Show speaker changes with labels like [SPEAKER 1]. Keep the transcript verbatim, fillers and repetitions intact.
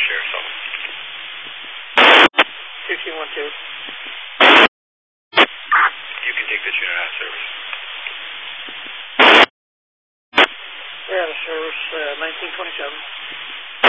[SPEAKER 1] Sheriff's Office.
[SPEAKER 2] fifteen one two.
[SPEAKER 1] You can take this unit out of service.
[SPEAKER 2] We're out of service, uh, nineteen twenty-seven.